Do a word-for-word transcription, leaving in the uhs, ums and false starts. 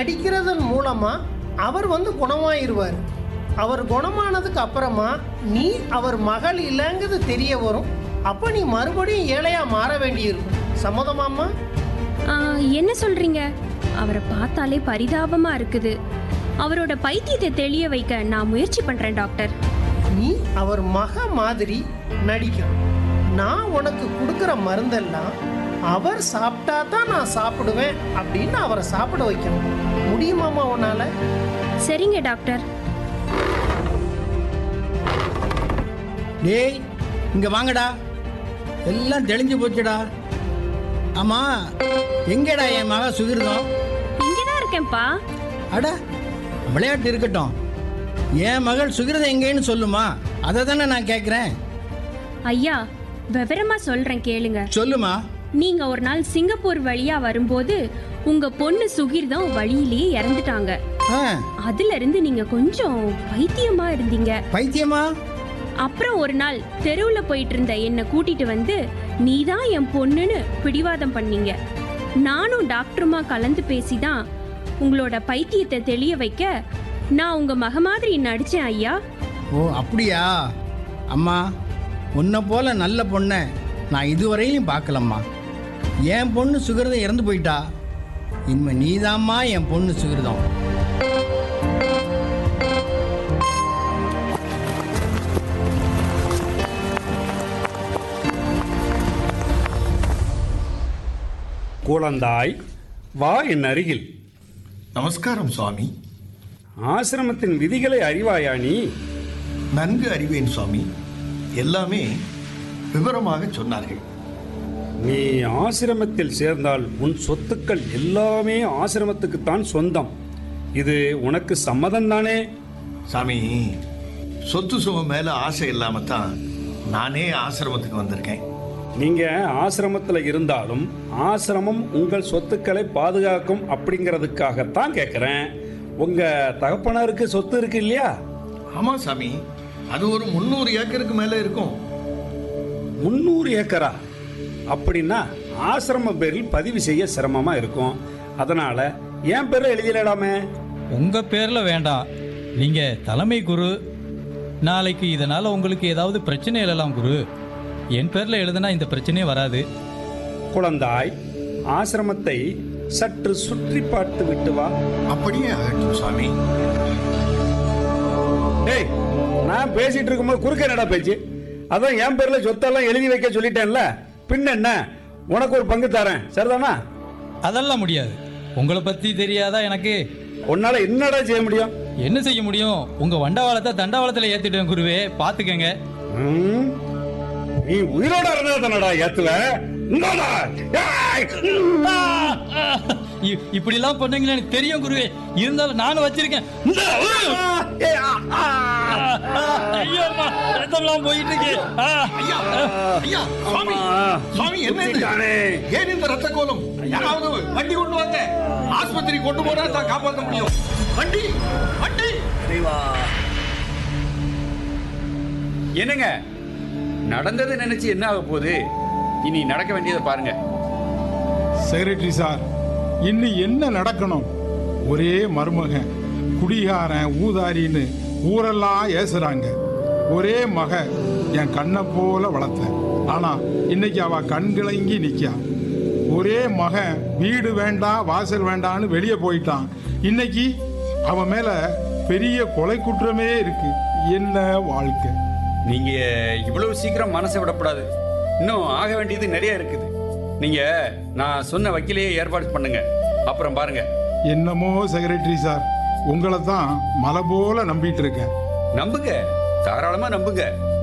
நடிக்கிறதன் மூலமா அவர் வந்து குணமாயிருவார். அவர் குணமானதுக்கு அப்புறமா நீ அவர் மகள் இல்லைங்கிறது தெரிய வரும். அப்ப நீ மறுபடியும் ஏழையா மாற வேண்டியிருக்கும். சம்மதமாம்மா? என்ன சொல்றீங்க? அவரை பார்த்தாலே பரிதாபமா இருக்குது. அவரோட பைத்தியத்தை தெளிய வைக்க நான் முயற்சி பண்றேன் டாக்டர். நீ அவர் மக மாதிரி நடிக்கணும். நான் உனக்கு கொடுக்குற மருந்தெல்லாம் அவர் சாப்பிட்டா தான் நான் சாப்பிடுவேன் அப்படின்னு அவரை சாப்பிட வைக்கணும். முடியுமாமா உன்னால? சரிங்க டாக்டர். டேய் இங்க வாங்கடா, எல்லாம் தெளிஞ்சு போச்சுடா. ஆமா, எங்கடா என் மக சுகிர்தம்? இங்கதான் இருக்கேன்ப்பா. அட, விளையாட்டு இருக்கட்டும், என் மகள் சுகிர்தம் எங்கேன்னு சொல்லுமா? அதை தானே நான் கேட்குறேன். ஐயா, விவரமா சொல்றேன் கேளுங்க. சொல்லுமா. நீங்க ஒரு நாள் சிங்கப்பூர் வழியா வரும்போது உங்க பொண்ணு சுகிர்தம் வழியிலேயே இறந்துட்டாங்க. அதுல இருந்து நீங்க கொஞ்சம் பைத்தியமா இருந்தீங்க. பைத்தியமா? அப்புறம் ஒரு நாள் தெருவுல போயிட்டு இருந்த என்ன கூட்டிட்டு வந்து நீதான் என் பொண்ணுன்னு பிடிவாதம் பண்ணீங்க. நானும் டாக்டருமா கலந்து பேசிதான் உங்களோட பைத்தியத்தை தெளிய வைக்க நான் உங்க மக மாதிரி நடிச்சேன் ஐயா. ஓ அப்படியா? அம்மா, உன்னை போல நல்ல பொண்ணை நான் இதுவரையிலும் பார்க்கலம்மா. என் பொண்ணு சுகிர்தம் இறந்து போயிட்டா. இனிமே நீதாம்மா என் பொண்ணு சுகிர்தம். குழந்தாய், வா என் அருகில். நமஸ்காரம் சுவாமி. ஆசிரமத்தின் விதிகளை அறிவாயா நீ? நன்கு அறிவேன் சுவாமி. எல்லாமே விவரமாக சொன்னார்கள். நீ ஆசிரமத்தில் சேர்ந்தால் உன் சொத்துக்கள் எல்லாமே ஆசிரமத்துக்குத்தான் சொந்தம். இது உனக்கு சம்மதம் தானே? சாமி, சொத்து சுகம் மேல ஆசை இல்லாம தான் நானே ஆசிரமத்துக்கு வந்திருக்கேன். நீங்க ஆசிரமத்துல இருந்தாலும் ஆசிரமம் உங்கள் சொத்துக்களை பாதுகாக்கும் அப்படிங்கிறதுக்காகத்தான் கேட்கிறேன். உங்க தகப்பனாருக்கு சொத்து இருக்கு இல்லையா? ஆமா சாமி, அது ஒரு முன்னூறு ஏக்கருக்கு மேல இருக்கும். முன்னூறு ஏக்கரா? அப்படின்னா ஆசிரம பேரில் பதிவு செய்ய சிரமமா இருக்கும். அதனால என் பேர்ல எழுதிடலாமே. உங்க பேர்ல வேண்டாம், நீங்க தலைமை குரு. நாளைக்கு இதனால உங்களுக்கு ஏதாவது பிரச்சனை எழலாம் குரு. என் பேர்ல எழுதுனா இந்த பிரச்சனையே வராது. குழந்தாய், ஆசிரமத்தை சற்று சுற்றி பார்த்து விட்டு வா. அப்படியே ஆகட்டும் சாமி. டேய், நான் பேசிட்டு இருக்கும்போது குறுக்க என்னடா பேச்சு? அதான் என் பேர்ல சொத்தெல்லாம் எழுதி வைக்க சொல்லிட்டேன்ல, பின்ன என்ன? உனக்கு ஒரு பங்கு தரேன், சரிதானா? அதெல்லாம் முடியாது. உங்களை பத்தி தெரியாதா எனக்கு? உன்னால என்னடா செய்ய முடியும்? என்ன செய்ய முடியும்? உங்க வண்டவாளத்தை தண்டவாளத்துல ஏத்திட்டேன் குருவே, பாத்துக்கங்க. நீ உயிரோட இருந்தா தானடா ஏத்துவ. இப்படி எல்லாம் பண்ணீங்கன்னு எனக்கு தெரியும் குருவே. இருந்தாலும் நானும் வச்சிருக்கேன். போயிட்டு இருக்கு. ஏன் இந்த ரத்த கோலம்? யாராவது வண்டி கொண்டு வந்த ஆஸ்பத்திரி கொண்டு போனா தான் காப்பாற்ற முடியும். வண்டி வண்டி. என்னங்க நடந்தது நினைச்சு என்ன ஆக போகுது? இனி நடக்க வேண்டியதை பாருங்க. செக்ரட்டரி சார், இன்னும் என்ன நடக்கணும்? ஒரே மருமகன், குடிகாரன், ஊதாரின்னு ஊரெல்லாம் ஏசுறாங்க. ஒரே மக என் கண்ணை போல வளர்த்த. ஆனா இன்னைக்கு அவ கண்கிழங்கி நிக்கா. ஒரே மகன் வீடு வேண்டாம் வாசல் வேண்டான்னு வெளியே போயிட்டான். இன்னைக்கு அவன் மேல பெரிய கொலை குற்றமே இருக்கு. என்ன வாழ்க்கை? நீங்க இவ்வளவு சீக்கிரம் மனசை விடக்கூடாது. இன்னும் ஆக வேண்டியது நிறைய இருக்குது. நீங்க நான் சொன்ன வக்கீலையே ஏற்பாடு பண்ணுங்க, அப்புறம் பாருங்க. என்னமோ செக்ரட்டரி சார், உங்களை தான் மலை போல நம்பிட்டு இருக்கேன். நம்புங்க, தாராளமா நம்புங்க.